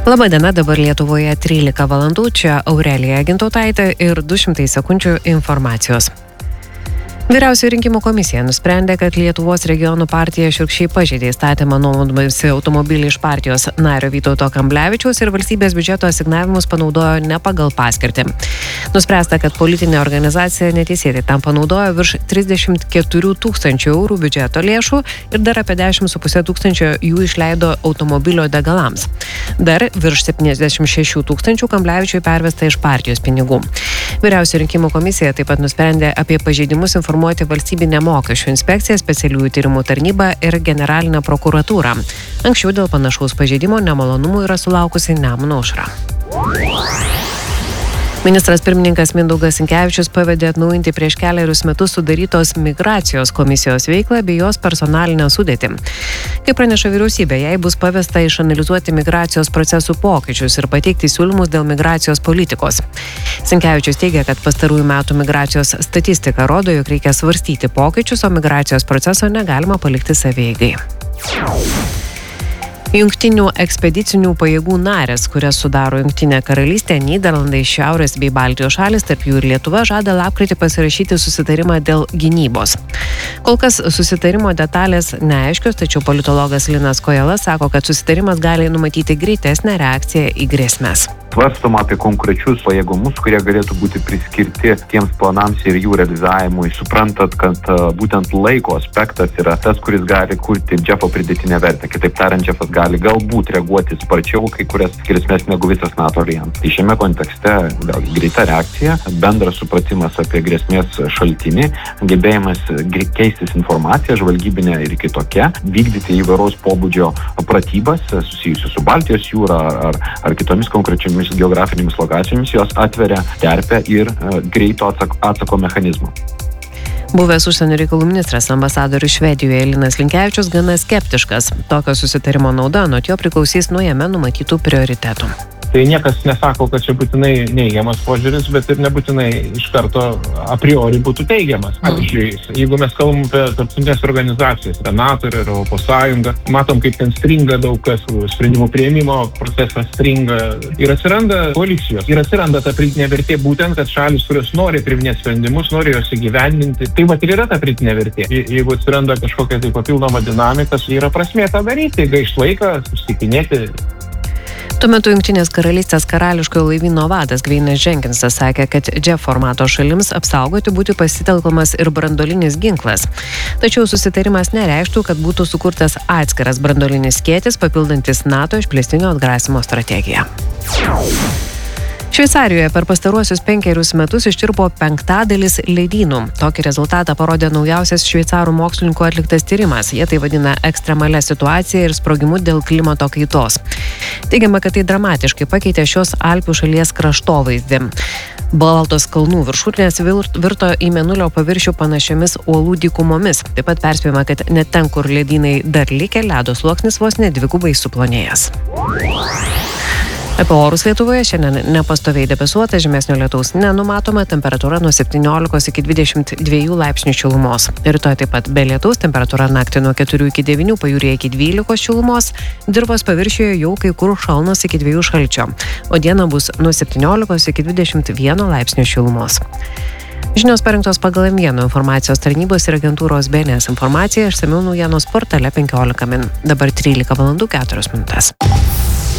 Labadiena, dabar Lietuvoje 13 valandų, čia Aurelija Gintautaitė ir 200 sekundžių informacijos. Vyriausioji rinkimų komisija nusprendė, kad Lietuvos regionų partija šiurkščiai pažeidė įstatymą nuomodamasi automobilį iš partijos nario Vytauto Kamblevičiaus ir valstybės biudžeto asignavimus panaudojo ne pagal paskirtį. Nuspręsta, kad politinė organizacija neteisėtai tam panaudojo virš 34 tūkstančių eurų biudžeto lėšų ir dar apie 10,5 tūkstančio jų išleido automobilio degalams. Dar virš 76 tūkstančių Kamblevičiui pervesta iš partijos pinigų. Vyriausioji rinkimų komisija taip pat nusprendė apie pažeidimus informuoti valstybinę mokesčių inspekciją, specialiųjų tyrimų tarnybą ir generalinę prokuratūrą. Anksčiau dėl panašaus pažeidimo nemalonumų yra sulaukusi Nemuno aušra. Ministras pirmininkas Mindaugas Sinkevičius pavedė atnaujinti prieš kelerius metus sudarytos migracijos komisijos veiklą bei jos personalinę sudėtį. Kaip praneša vyriausybė, jai bus pavesta išanalizuoti migracijos procesų pokyčius ir pateikti siūlymus dėl migracijos politikos. Sinkevičius teigia, kad pastarųjų metų migracijos statistika rodo, jog reikia svarstyti pokyčius, o migracijos proceso negalima palikti savieigai. Jungtinių ekspedicinių pajėgų narės, kurias sudaro Jungtinė karalystė, Nyderlandai, Šiaurės bei Baltijos šalys, tarp jų ir Lietuva, žada lapkritį pasirašyti susitarimą dėl gynybos. Kol kas susitarimo detalės neaiškios, tačiau politologas Linas Kojala sako, kad susitarimas gali numatyti greitesnę reakciją į grėsmes. Svarstoma apie konkrečius pajėgumus, kurie galėtų būti priskirti tiems planams ir jų realizavimui. Suprantat, kad būtent laiko aspektas yra tas, kuris gali kurti Džefo pridėtinę vertę. Kitaip tariant, Džefas gali galbūt reaguoti sparčiau kai kurias grėsmes negu visas NATO aljansas. Tai šiame kontekste vėlgi greita reakcija, bendras supratimas apie grėsmės šaltinį, gebėjimas keistis informaciją, žvalgybinė ir kitokia, vykdyti įvairaus pobūdžio pratybas susijusius su Baltijos jūra ar kitomis konkrečiomis geografinėmis lokacijomis, jos atveria terpę ir greito atsako mechanizmą. Buvęs užsienio reikalų ministras ambasadorius Švedijoje Linas Linkevičius gana skeptiškas. Tokio susitarimo nauda anot jo priklausys nuo jame numatytų prioritetų. Tai niekas nesako, kad čia būtinai neigiamas požiūris, bet ir nebūtinai iš karto a priori būtų teigiamas. Pavyzdžiui, jeigu mes kalbam apie tarptautinės organizacijas, NATO ir Europos Sąjungą, matom, kaip ten stringa daug kas, sprendimų priėmimo procesas stringa ir atsiranda koalicijos. Ir atsiranda ta pridėtinė vertė būtent, kad šalis, kurios nori priiminėti sprendimus, nori juos įgyvendinti. Tai vat ir yra ta pridėtinė vertė. Jeigu atsiranda kažkokia tai papildoma dinamika, yra prasmė tą daryti, gaišt laiką, susitikinėti. Tuo metu Jungtinės karalystės karališkojo laivyno vadas Gveinas Jenkinsas sakė, kad JEF formato šalims apsaugoti būtų pasitelkomas ir branduolinis ginklas. Tačiau susitarimas nereikštų, kad būtų sukurtas atskiras branduolinis skėtis, papildantis NATO išplėstinio atgrasimo strategiją. Šveicarijoje per pastaruosius 5 metus ištirpo 1/5 ledynų. Tokį rezultatą parodė naujausias šveicarų mokslininkų atliktas tyrimas. Jie tai vadina ekstremalia situacija ir sprogimu dėl klimato kaitos. Teigiama, kad tai dramatiškai pakeitė šios Alpių šalies kraštovaizdį. Baltos kalnų viršūnės virto į mėnulio paviršių panašiomis uolų dykumomis. Taip pat perspėjama, kad net ten, kur ledynai dar likę, ledo sluoksnis vos ne dvigubai suplonėjęs. Apie orus Lietuvoje šiandien nepastoviai debesuota, žemesnio lietaus nenumatoma, temperatūra nuo 17 iki 22 laipsnių šilumos. Rytoj taip pat be lietaus, temperatūra naktį nuo 4 iki 9, pajūryje iki 12 šilumos, dirvos paviršiuje jau kai kur šalnos iki 2 šalčio, o diena bus nuo 17 iki 21 laipsnių šilumos. Žinios parengtos pagal M1 informacijos tarnybos ir agentūros BNS informaciją, išsamiau naujienos portale 15 min. Dabar 13 valandų 4 minutės.